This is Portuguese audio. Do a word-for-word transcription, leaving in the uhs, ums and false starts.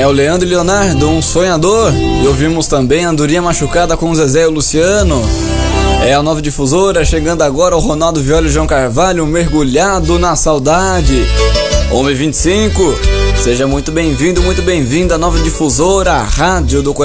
É o Leandro e Leonardo, um sonhador. E ouvimos também a Andorinha Machucada com o Zezé e o Luciano. É a Nova Difusora, chegando agora o Ronaldo Viola e João Carvalho, Mergulhado na Saudade. onze e vinte e cinco, seja muito bem-vindo, muito bem-vinda à Nova Difusora, a rádio do